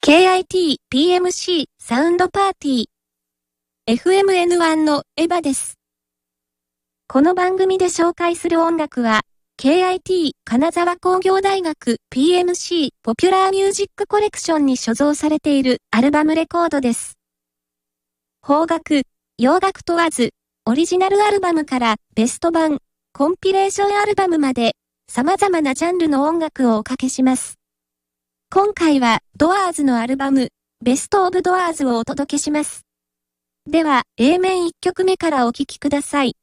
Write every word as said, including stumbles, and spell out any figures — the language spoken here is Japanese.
ケーアイティーピーエムシー サウンドパーティー エフエムエヌワン のエヴァです。この番組で紹介する音楽は ケーアイティー 金沢工業大学 ピーエムシー ポピュラーミュージックコレクションに所蔵されているアルバムレコードです。邦楽、洋楽問わずオリジナルアルバムからベスト版、コンピレーションアルバムまで様々なジャンルの音楽をおかけします。今回はドアーズのアルバムベストオブドアーズをお届けします。では エー 面いっきょくめからお聴きください。